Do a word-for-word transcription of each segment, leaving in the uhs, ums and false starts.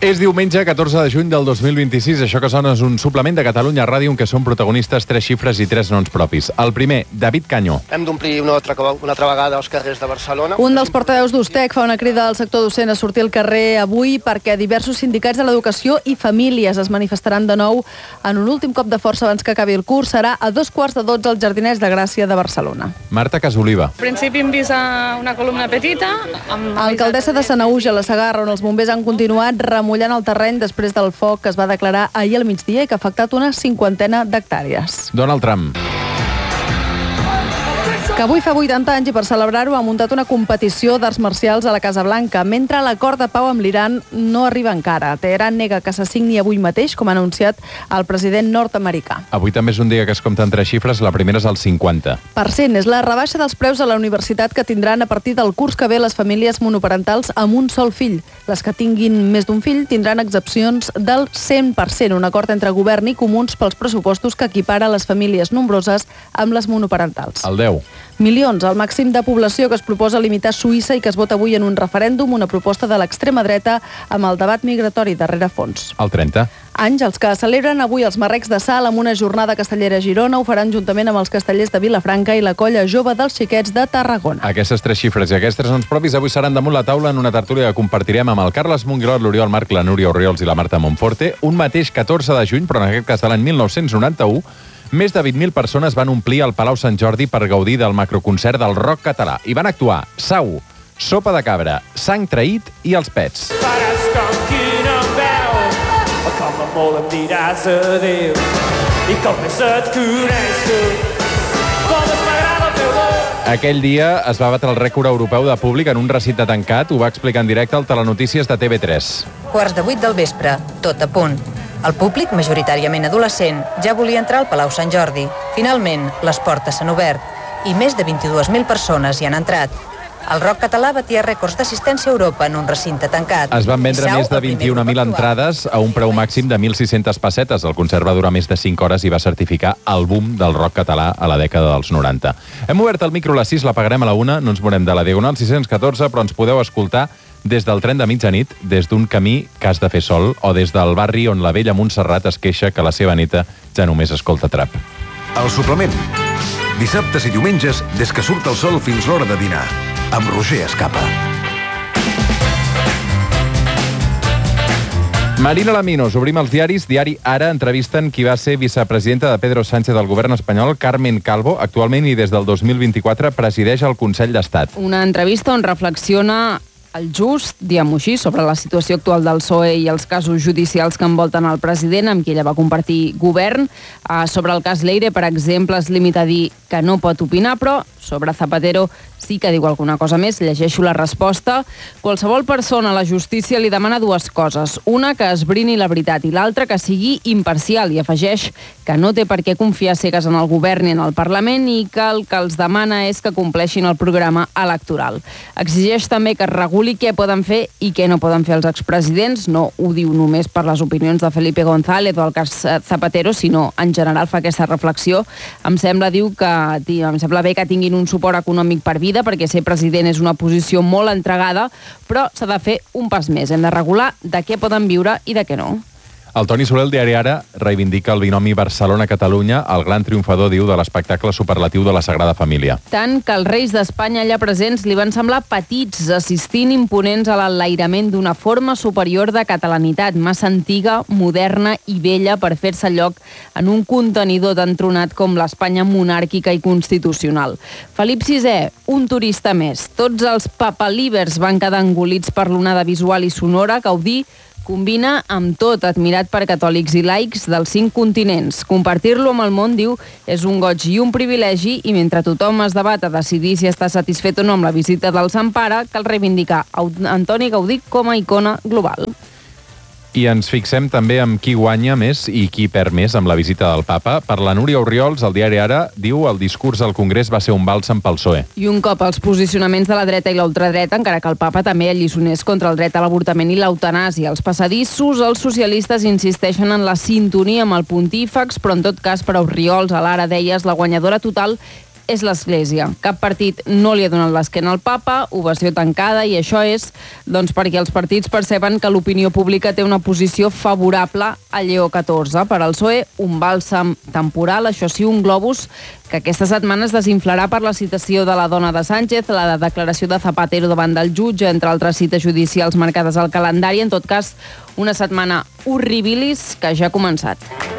És diumenge, catorze de juny del dos mil vint-i-sis. Això que sona és un suplement de Catalunya Ràdio en què són protagonistes tres xifres i tres noms propis. El primer, David Cañó. Hem d'omplir una altra, una altra vegada els carrers de Barcelona. Un dels portaveus d'Ustec fa una crida al sector docent a sortir al carrer avui perquè diversos sindicats de l'educació i famílies es manifestaran de nou en un últim cop de força abans que acabi el curs. Serà a dos quarts de dotze als Jardiners de Gràcia de Barcelona. Marta Casoliva. Al principi hem vist una columna petita. Amb... Alcaldessa de Sanaüja, a la Segarra, on els bombers han continuat remullant el terreny després del foc que es va declarar ahir al migdia i que ha afectat una cinquantena d'hectàrees. Donald Trump. Que avui fa vuitanta anys i per celebrar-ho ha muntat una competició d'arts marcials a la Casa Blanca, mentre l'acord de pau amb l'Iran no arriba encara. Teheran nega que se signi avui mateix, com ha anunciat el president nord-americà. Avui també és un dia que es compten tres xifres, la primera és el cinquanta. Per cent és la rebaixa dels preus a la universitat que tindran a partir del curs que ve les famílies monoparentals amb un sol fill. Les que tinguin més d'un fill tindran excepcions del cent per cent, un acord entre govern i comuns pels pressupostos que equipara les famílies nombroses amb les monoparentals. El deu. Milions, el màxim de població que es proposa limitar Suïssa i que es vota avui en un referèndum, una proposta de l'extrema dreta amb el debat migratori darrere fons. El trenta. Àngels, que celebren avui els Marrecs de Sal amb una jornada castellera a Girona, ho faran juntament amb els castellers de Vilafranca i la colla jove dels xiquets de Tarragona. Aquestes tres xifres i aquests tres noms propis avui seran damunt la taula en una tertúlia que compartirem amb el Carles Monguilot, l'Oriol Marc, la Núria Orriols i la Marta Monforte, un mateix catorze de juny, però en aquest cas de l'any mil nou-cents noranta-u, més de vint mil persones van omplir el Palau Sant Jordi per gaudir del macroconcert del rock català. I van actuar Sau, Sopa de Cabra, Sang Traït i Els Pets. Faràs com qui no veu, o com a molt em diràs adéu, i com més et coneixo, com es m'agrada el teu vot. Aquell dia es va batre el rècord europeu de públic en un recinte tancat, ho va explicar en directe al Telenotícies de T V tres. Quarts de vuit del vespre, tot a punt. El públic, majoritàriament adolescent, ja volia entrar al Palau Sant Jordi. Finalment, les portes s'han obert i més de vint-i-dues mil persones hi han entrat. El rock català batia rècords d'assistència a Europa en un recinte tancat. Es van vendre més de vint-i-un mil entrades a un preu màxim de mil sis-centes pessetes. El concert va durar més de cinc hores i va certificar el boom del rock català a la dècada dels noranta. Hem obert el micro a les sis, l'apagarem a la una, no ens morem de la Diagonal sis-cents catorze, però ens podeu escoltar des del tren de mitjanit, des d'un camí que has de fer sol, o des del barri on la vella Montserrat es queixa que la seva neta ja només escolta trap. El suplement. Dissabtes i diumenges, des que surt el sol fins l'hora de dinar. Amb Roger Escapa. Marina Laminos, obrim els diaris. Diari Ara entrevisten qui va ser vicepresidenta de Pedro Sánchez del govern espanyol, Carmen Calvo. Actualment i des del dos mil vint-i-quatre presideix el Consell d'Estat. Una entrevista on reflexiona el just, diguem-ho així, sobre la situació actual del P S O E i els casos judicials que envolten el president, amb qui ella va compartir govern. Uh, sobre el cas Leire, per exemple, es limita a dir que no pot opinar, però sobre Zapatero sí que diu alguna cosa més. Llegeixo la resposta. Qualsevol persona a la justícia li demana dues coses. Una, que esbrini la veritat, i l'altra, que sigui imparcial. I afegeix que no té per què confiar cegues en el govern ni en el Parlament i que el que els demana és que compleixin el programa electoral. Exigeix també que es reguli què poden fer i què no poden fer els expresidents. No ho diu només per les opinions de Felipe González o el cas Zapatero, sinó en general fa aquesta reflexió. Em sembla, diu, que em sembla bé que tinguin un suport econòmic per vida, perquè ser president és una posició molt entregada, però s'ha de fer un pas més. Hem de regular de què poden viure i de què no. El Toni Soler, el diari Ara, reivindica el binomi Barcelona-Catalunya, el gran triomfador, diu, de l'espectacle superlatiu de la Sagrada Família. Tant que els reis d'Espanya allà presents li van semblar petits, assistint imponents a l'enlairament d'una forma superior de catalanitat, massa antiga, moderna i vella per fer-se lloc en un contenidor tan tronat com l'Espanya monàrquica i constitucional. Felip sisè, un turista més. Tots els papalíbers van quedar engolits per l'onada visual i sonora, Gaudí combina amb tot, admirat per catòlics i laics dels cinc continents. Compartir-lo amb el món, diu, és un goig i un privilegi, i mentre tothom es debat a decidir si està satisfet o no amb la visita del Sant Pare, cal reivindicar Antoni Gaudí com a icona global. I ens fixem també en qui guanya més i qui perd més amb la visita del papa. Per la Núria Orriols, el diari Ara, diu el discurs al Congrés va ser un bàlsam pel P S O E. I un cop els posicionaments de la dreta i l'ultradreta, encara que el papa també alliçonés contra el dret a l'avortament i l'eutanàsia. Els passadissos, els socialistes insisteixen en la sintonia amb el pontífex, però en tot cas per Orriols, a l'Ara deies, la guanyadora total és l'Església. Cap partit no li ha donat l'esquena al papa, ovació tancada, i això és doncs, perquè els partits perceben que l'opinió pública té una posició favorable a Lleó catorze. Per al P S O E, un bàlsam temporal, això sí, un globus que aquesta setmana es desinflarà per la citació de la dona de Sánchez, la declaració de Zapatero davant del jutge, entre altres cites judicials marcades al calendari. En tot cas, una setmana horribilis que ja ha començat.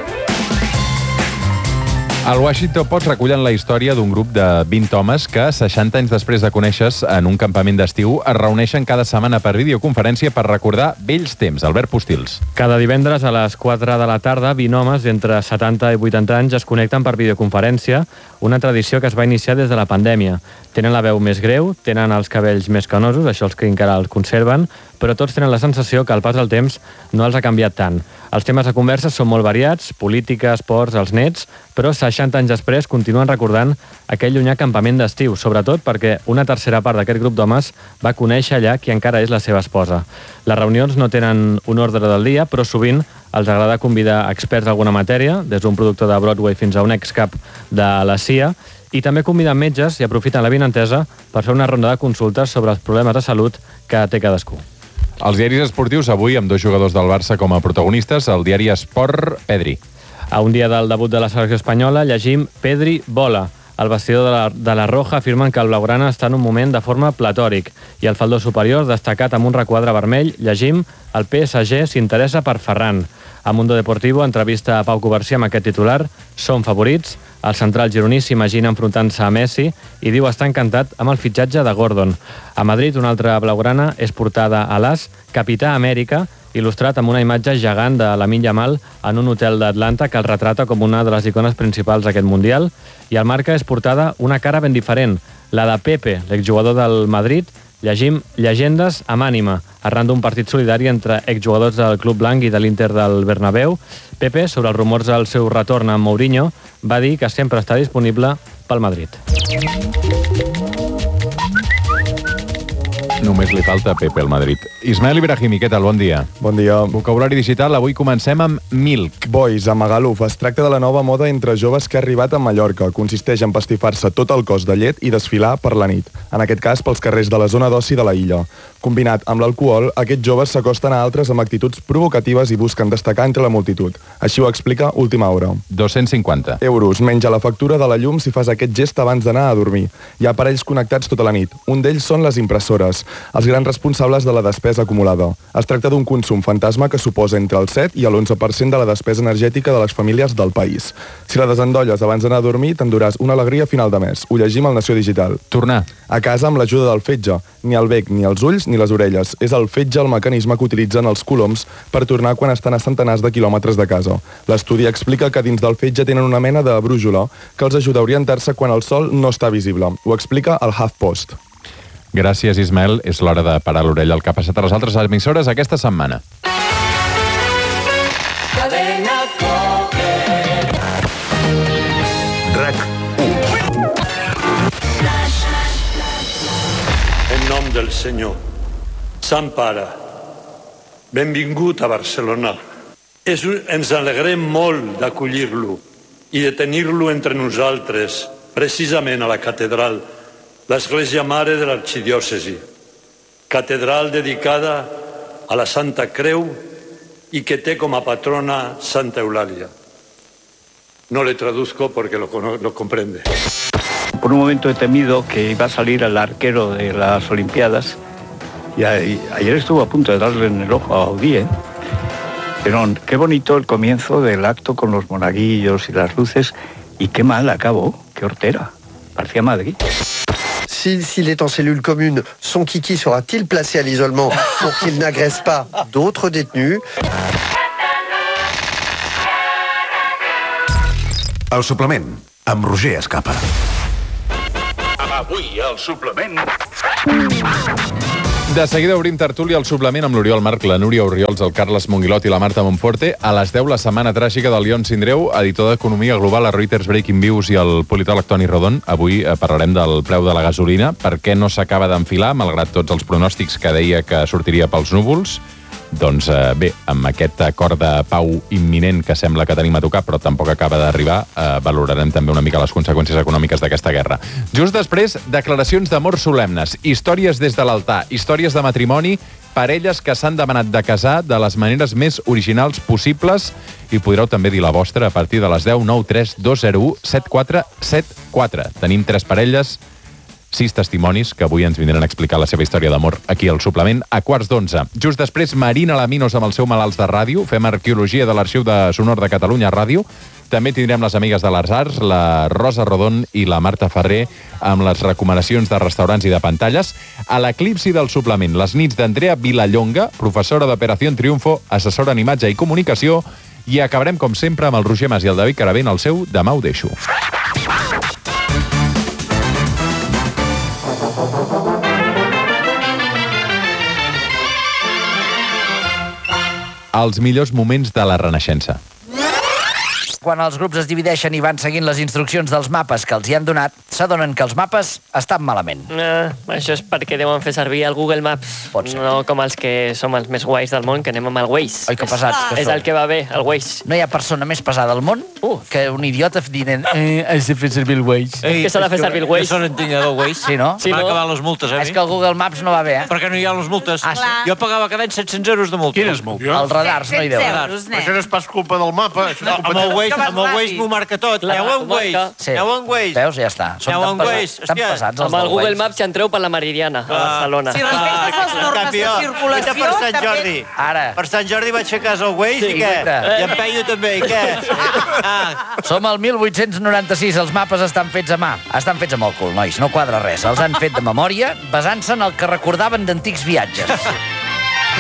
Al Washington Post recullen la història d'un grup de vint homes que, seixanta anys després de conèixer-se en un campament d'estiu, es reuneixen cada setmana per videoconferència per recordar vells temps. Albert Postils. Cada divendres a les quatre de la tarda, vint homes d'entre setanta i vuitanta anys es connecten per videoconferència, una tradició que es va iniciar des de la pandèmia. Tenen la veu més greu, tenen els cabells més canosos, això els que encara els conserven, però tots tenen la sensació que al pas del temps no els ha canviat tant. Els temes de conversa són molt variats, política, esports, els nets, però seixanta anys després continuen recordant aquell llunyà campament d'estiu, sobretot perquè una tercera part d'aquest grup d'homes va conèixer allà qui encara és la seva esposa. Les reunions no tenen un ordre del dia, però sovint els agrada convidar experts d'alguna matèria, des d'un productor de Broadway fins a un excap de la C I A, i també conviden metges i aprofiten la vinentesa per fer una ronda de consultes sobre els problemes de salut que té cadascú. Els diaris esportius avui amb dos jugadors del Barça com a protagonistes, el diari Esport, Pedri. A un dia del debut de la selecció espanyola llegim Pedri vola. El vestidor de la, de la Roja afirmen que el blaugrana està en un moment de forma platòric i el faldó superior destacat amb un requadre vermell llegim el P S G s'interessa per Ferran. A Mundo Deportivo entrevista a Pau Covarsí amb aquest titular: són favorits. El central gironí s'imagina enfrontant-se a Messi i diu estar encantat amb el fitxatge de Gordon. A Madrid, una altra blaugrana és portada a l'As, Capità Amèrica, il·lustrat amb una imatge gegant de Lamine Yamal en un hotel d'Atlanta que el retrata com una de les icones principals d'aquest Mundial. I al Marca és portada una cara ben diferent, la de Pepe, l'exjugador del Madrid. Llegim llegendes amb ànima, arran d'un partit solidari entre exjugadors del Club Blanc i de l'Inter del Bernabéu. Pepe, sobre els rumors del seu retorn amb Mourinho, va dir que sempre està disponible pel Madrid. Només li falta Pepe al Madrid. Ismael Ibrahimi, què tal? Bon dia. Bon dia. Vocabulari digital, avui comencem amb Milk. Boys, a Magaluf. Es tracta de la nova moda entre joves que ha arribat a Mallorca. Consisteix en pastifar-se tot el cos de llet i desfilar per la nit. En aquest cas, pels carrers de la zona d'oci de la illa. Combinat amb l'alcohol, aquests joves s'acosten a altres amb actituds provocatives i busquen destacar entre la multitud. Així ho explica Última Hora. dos-cents cinquanta euros. Menja la factura de la llum si fas aquest gest abans d'anar a dormir. Hi ha aparells connectats tota la nit. Un d'ells són les impressores, els grans responsables de la despesa acumulada. Es tracta d'un consum fantasma que suposa entre el set i l'onze per cent de la despesa energètica de les famílies del país. Si la desendolles abans d'anar a dormir, t'enduràs una alegria a final de mes. Ho llegim al Nació Digital. Tornar. A casa amb l'ajuda del fetge. Ni el bec, ni els ulls, ni les orelles. És el fetge el mecanisme que utilitzen els coloms per tornar quan estan a centenars de quilòmetres de casa. L'estudi explica que dins del fetge tenen una mena de brújula que els ajuda a orientar-se quan el sol no està visible. Ho explica el HuffPost. Gràcies, Ismael. És l'hora de parar l'orella al que ha passat a les altres emissores aquesta setmana. RAC En nom del Senyor. Sant Pare, benvingut a Barcelona. És, ens alegrem molt d'acollir-lo i de tenir-lo entre nosaltres, precisament a la catedral, l'Església Mare de l'Arxidiòcesi, catedral dedicada a la Santa Creu y que té com a patrona Santa Eulalia. No le traduzco porque lo, lo comprende. Por un momento he temido que iba a salir el arquero de las Olimpiadas y, a, y ayer estuvo a punto de darle en el ojo a Audí, ¿eh? Pero qué bonito el comienzo del acto con los monaguillos y las luces y qué mal acabó, qué hortera, parecía Madrid. S'il si, est en cellule commune, son kiki sera-t-il placé à l'isolement pour qu'il n'agresse pas d'autres détenus? El suplement, amb Roger Escapa. Avui, el suplement... De seguida obrim tertúlia al suplement amb l'Oriol Marc, la Núria Orriols, el Carles Monguilot i la Marta Monforte. A les deu, la setmana tràgica del Ion Sindreu, editor d'Economia Global a Reuters Breaking News, i el politòleg Toni Rodon. Avui parlarem del preu de la gasolina, per què no s'acaba d'enfilar, malgrat tots els pronòstics que deia que sortiria pels núvols. Doncs eh, bé, amb aquest acord de pau imminent que sembla que tenim a tocar, però tampoc acaba d'arribar, eh, valorarem també una mica les conseqüències econòmiques d'aquesta guerra. Just després, declaracions d'amor solemnes, històries des de l'altar, històries de matrimoni, parelles que s'han demanat de casar de les maneres més originals possibles, i podreu també dir la vostra a partir de les deu, nou, tres, dos, zero, u, set, quatre, set, quatre. Tenim tres parelles, sis testimonis que avui ens vindran a explicar la seva història d'amor aquí al suplement a quarts d'onze. Just després, Marina Laminos amb el seu Malalts de Ràdio. Fem arqueologia de l'Arxiu de Sonor de Catalunya Ràdio. També tindrem les amigues de les arts, la Rosa Rodon i la Marta Ferrer, amb les recomanacions de restaurants i de pantalles. A l'eclipsi del suplement, les nits d'Andrea Vilallonga, professora d'Operació Triunfo, assessora en imatge i comunicació, i acabarem, com sempre, amb el Roger Mas i el David Caravent, el seu Demà ho deixo. Els millors moments de la Renaixença. Quan els grups es divideixen i van seguint les instruccions dels mapes que els hi han donat, s'adonen que els mapes estan malament. No, això és perquè deuen fer servir el Google Maps. No com els que som els més guais del món, que anem amb el Waze. Oi, que pesats que És són. el que va bé, el Waze. No hi ha persona més pesada del món uh. que un idiota dient eh, has de fer servir el Waze. Ei, que s'ha de fer servir el Waze. Jo soc entenedor Waze. Sí, no? Sí, M'han no? acabat les multes, eh? És que el Google Maps no va bé, eh? Per què no hi ha les multes? Ah, sí? Jo pagava cada any set-cents euros de multa. Quines multes? Els radars no hi deuen. Això no és pas culpa del mapa. No, amb el Waze, amb el Waze m'ho marca tot. Aneu en Waze. Sí. Aneu en Waze. Veus, ja està. Són Aneu tan, en pesats, Waze. tan pesats els Amb el del Google Waze. Maps ja entreu per la Meridiana, a Barcelona. Si respectes les normes de circulació, per Sant Jordi. Ara. Per Sant Jordi vaig fer cas al Waze i què? I en Peyu també, i què? Ah. Som al mil vuit-cents noranta-sis, els mapes estan fets a mà. Estan fets amb el cul, nois, no quadra res. Els han fet de memòria, basant-se en el que recordaven d'antics viatges.